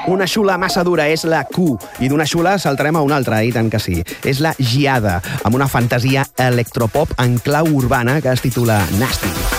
Una xula massa dura és la Q, i d'una xula saltarem a una altra, i tant que sí. És la Giada, amb una fantasia electropop en clau urbana que es titula Nasty.